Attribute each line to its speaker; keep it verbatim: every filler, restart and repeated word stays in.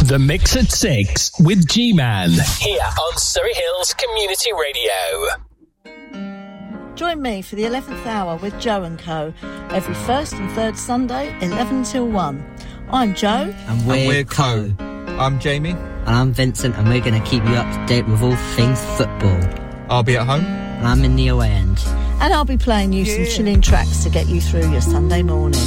Speaker 1: The Mix at Six with G-Man here on Surrey Hills Community Radio.
Speaker 2: Join me for the eleventh hour with Joe and Co. every first and third Sunday, eleven till one. I'm Joe.
Speaker 3: And we're,
Speaker 4: and we're
Speaker 3: Co.
Speaker 4: Co. I'm Jamie.
Speaker 3: And I'm Vincent, and we're going to keep you up to date with all things football.
Speaker 4: I'll be at home.
Speaker 3: And I'm in the away end.
Speaker 2: And I'll be playing you
Speaker 4: yeah.
Speaker 2: some chilling tracks to get you through your Sunday morning.